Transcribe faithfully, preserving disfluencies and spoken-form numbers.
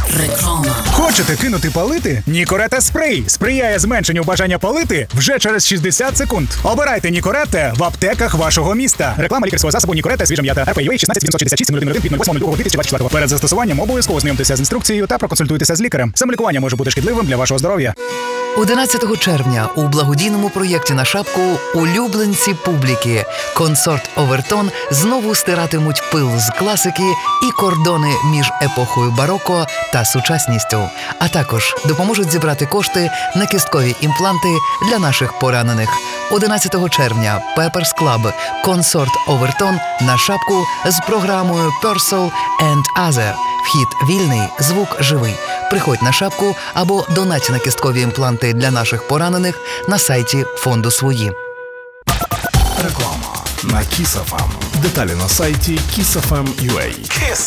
Реклама. Хочете кинути палити? Нікорета спрей сприяє зменшенню бажання палити вже через шістдесят секунд. Обирайте Нікорета в аптеках вашого міста. Реклама лікарського засобу Нікорета свіжа м'ята. ар пі ю ей шістнадцять сімсот шістдесят шість нуль один від восьмого лютого дві тисячі двадцять четвертого. Перед застосуванням обов'язково знайомтеся з інструкцією та проконсультуйтеся з лікарем. Самолікування може бути шкідливим для вашого здоров'я. одинадцятого червня у благодійному проєкті на шапку улюбленці публіки консорт Овертон знову стиратимуть пил з класики і кордони між епохою бароко та сучасністю, а також допоможуть зібрати кошти на кісткові імпланти для наших поранених. одинадцятого червня Pepper's Club консорт Овертон на шапку з програмою Purcell and Other. Вхід вільний, звук живий. Приходь на шапку або донать на кісткові імпланти для наших поранених на сайті фонду «Свої». Реклама на Kiss еф ем. Деталі на сайті kiss еф ем крапка ю а.